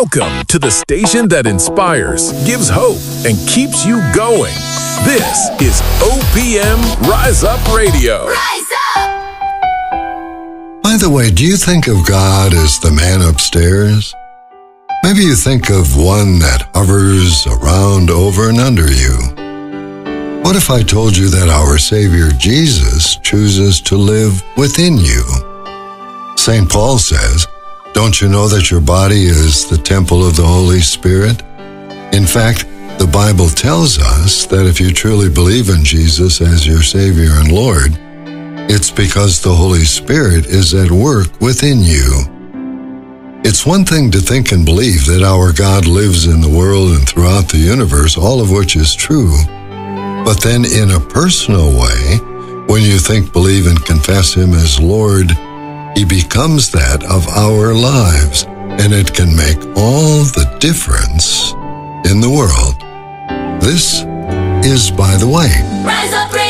Welcome to the station that inspires, gives hope, and keeps you going. This is OPM Rise Up Radio. Rise up! By the way, do you think of God as the man upstairs? Maybe you think of one that hovers around over and under you. What if I told you that our Savior Jesus chooses to live within you? St. Paul says, "Don't you know that your body is the temple of the Holy Spirit?" In fact, the Bible tells us that if you truly believe in Jesus as your Savior and Lord, it's because the Holy Spirit is at work within you. It's one thing to think and believe that our God lives in the world and throughout the universe, all of which is true. But then in a personal way, when you think, believe, and confess Him as Lord, He becomes that of our lives, and it can make all the difference in the world. This is By the Way. Rise up,